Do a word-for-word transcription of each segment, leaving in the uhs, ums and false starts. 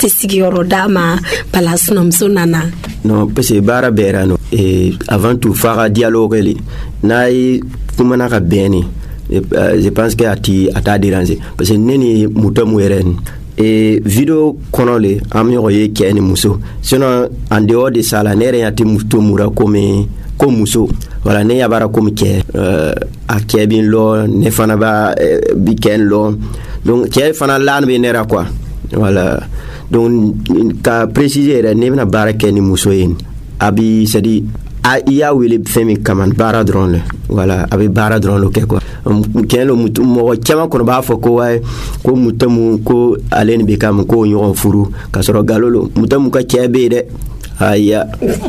tɛ sigiyɔrɔ d'a ma bala sinamuso nana. Non, parce que baara bɛɛra no et avant tout fa ka dialogue le n'a ye kumana ka bɛn ni je pense que a ti a t'a déranger parce que ne ni mutamu yɛrɛ ni et vidéo kɔnɔ le an ɲɔgɔn ye cɛ ni muso sinon en dehors de ça la ne yɛrɛ y'a ti mutomura comme ko muso voilà ne yabara comme cɛ euh, a cɛ bin lɔ ne fana ba bi kɛn lɔ donc cɛ fana lan bɛ nera quoi voilà donc ka préciser yɛrɛ ne bɛna baara kɛ ni muso ye a bi c'est à dire a i y'a wele fɛn min kama baara dɔrɔn le voilà a bɛ baara dɔrɔn le kɛ quoi kɛn lo mɔgɔ caman kɔnɔ b'a fɔ ko waye ko mutamu ko ale ni bɛ ka mun ko ɲɔgɔn furu ka sɔrɔ galon lo mutamu ka cɛ bɛ ye dɛ aya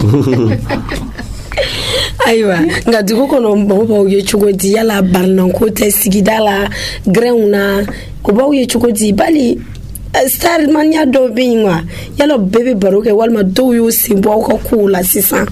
ayiwa nka dugu kɔnɔ mɔgɔ b'aw ye cogo di yala baranako tɛ sigida la grɛnw na o b'aw ye cogo di bali starimaniya dɔw bɛ yen wa yala bɛɛ bɛ baro kɛ walima dɔw y'u sen bɔ aw ka kow la sisan.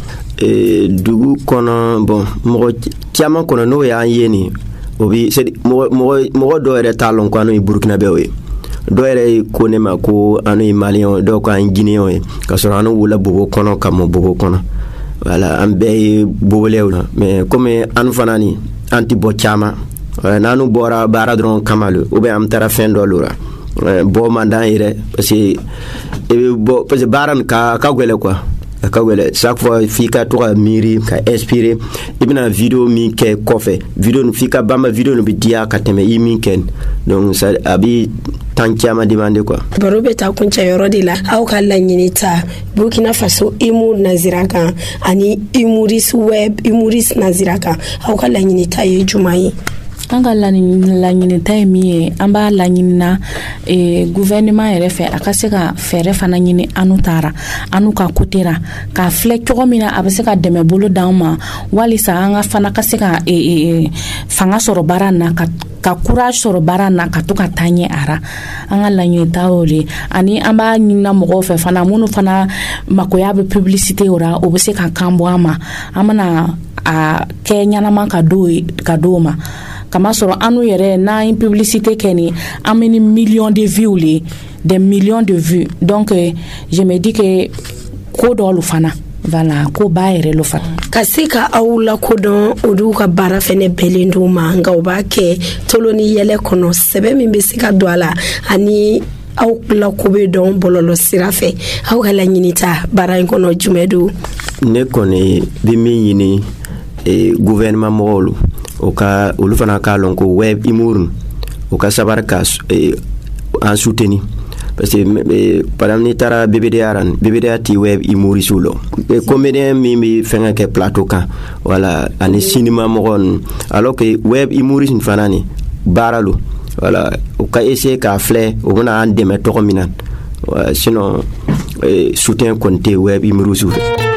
dugu kɔnɔ bon mɔgɔ caman kɔnɔ n'o y'an ye nin o bi mɔgɔ dɔw yɛrɛ t'a lɔn ko an ye burkinabɛw ye dɔw yɛrɛ ye ko ne ma ko an ye maliyɛnw dɔw ko an ye giniyɛnw ye ka sɔrɔ an wula bobo kɔnɔ ka mɔ bobo kɔnɔ voilà an bɛɛ ye bobolew na mais comme an fana ni an ti bɔ caman n'an bɔra baara dɔrɔn kama le ou bien an taara fɛn dɔ lora bɔ man d'an yɛrɛ parce que parce que baara ka ka gwɛlɛ quoi ka wele chaque fois fika to ka miri ka inspirer ibina video mi ke kɔfɛ video nu fika bamba video nu bi dia ka tɛmɛ i min kɛ donc ça abi tan caman demander quoi. Baro bɛ taa kuncɛ yɔrɔ de la aw ka laɲini ta Burkina Faso humour nazira kan ani humoriste web humoriste nazira kan aw ka laɲini ta ye juma ye. An ka laɲini ta ye min ye an b'a laɲini na gouvernement yɛrɛ fɛ a ka se ka fɛɛrɛ fana ɲini anu taara anu ka kotera ka filɛ cogo min na a bɛ se ka dɛmɛ bolo d'an ma walisa an ka fana ka se ka fanga sɔrɔ baara na ka ka courage sɔrɔ baara na ka to ka taa ɲɛ ara an ka laɲini ta o de ani an b'a ɲinina mɔgɔw fɛ fana minnu fana makoya bɛ publicité ora o bɛ se ka kan bɔ an ma an bɛna a kɛ ɲɛnama ka do ka do ma kama sɔrɔ anu yɛrɛ n'an ye publicité kɛ ni an bɛ ni millions de vues le des millions de vues donc je me dis que ko dɔlu fana voilà ko ba yɛrɛ lo fana ka se ka aw lakodɔn olu ka baara fɛnɛ bɛlen d'u ma nka u b'a kɛ tolo ni yɛlɛ kɔnɔ sɛbɛ min bɛ se ka don a la ani aw lako bɛ dɔn bɔlɔlɔ sira fɛ aw ka laɲini ta baara in kɔnɔ jumɛn don. Ne kɔni bɛ min ɲini gouvernement mɔgɔw o ka olu fana ka lɔn ko web humour o ka sabari ka an soutenir parce que par exemple ni taara B B D A ran B B D A ti web humoriste lo comédien min bi fɛngɛ kɛ plateau kan voilà ani cinéma mɔgɔ alors que web humoriste fana ni baara lo voilà o ka essayer ka filɛ o bɛna an dɛmɛ tɔgɔ min na sinon soutien kɔni tɛ web humoriste